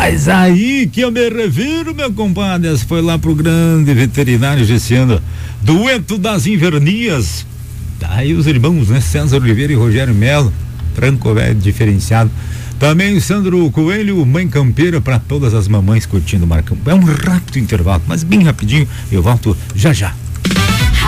Mas aí que eu me reviro, meu compadre, essa foi lá pro grande veterinário esse ano, dueto das invernias. Aí os irmãos, né? César Oliveira e Rogério Melo, franco velho diferenciado. Também o Sandro Coelho, mãe campeira, para todas as mamães curtindo o Marcão. É um rápido intervalo, mas bem rapidinho, eu volto já já.